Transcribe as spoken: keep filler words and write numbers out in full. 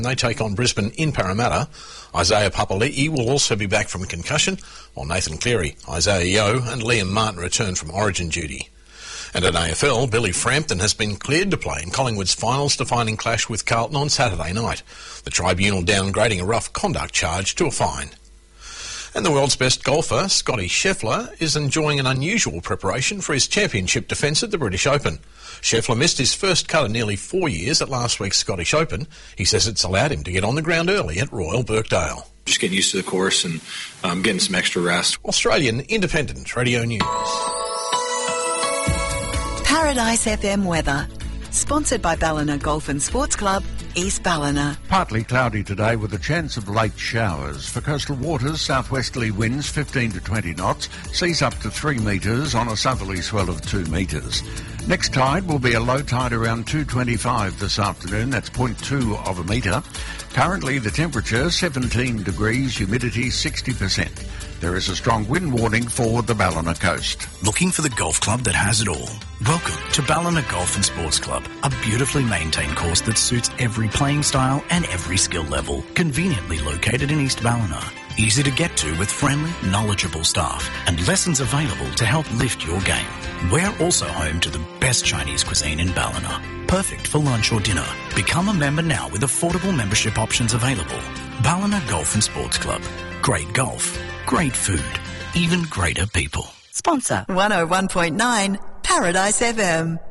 They take on Brisbane in Parramatta. Isaiah Papali'i will also be back from concussion, while Nathan Cleary, Isaiah Yeo and Liam Martin return from origin duty. And in A F L, Billy Frampton has been cleared to play in Collingwood's finals-defining clash with Carlton on Saturday night, the tribunal downgrading a rough conduct charge to a fine. And the world's best golfer, Scotty Scheffler, is enjoying an unusual preparation for his championship defence at the British Open. Scheffler missed his first cut in nearly four years at last week's Scottish Open. He says it's allowed him to get on the ground early at Royal Birkdale. Just getting used to the course and um, getting some extra rest. Australian Independent Radio News. Paradise F M weather. Sponsored by Ballina Golf and Sports Club, East Ballina. Partly cloudy today with a chance of late showers. For coastal waters, southwesterly winds fifteen to twenty knots, seas up to three metres on a southerly swell of two metres. Next tide will be a low tide around two twenty-five this afternoon, that's zero point two of a metre. Currently the temperature seventeen degrees, humidity sixty percent. There is a strong wind warning for the Ballina coast. Looking for the golf club that has it all? Welcome to Ballina Golf and Sports Club, a beautifully maintained course that suits every playing style and every skill level. Conveniently located in East Ballina. Easy to get to with friendly, knowledgeable staff and lessons available to help lift your game. We're also home to the best Chinese cuisine in Ballina. Perfect for lunch or dinner. Become a member now with affordable membership options available. Ballina Golf and Sports Club. Great golf. Great food, even greater people. Sponsor one oh one point nine Paradise F M.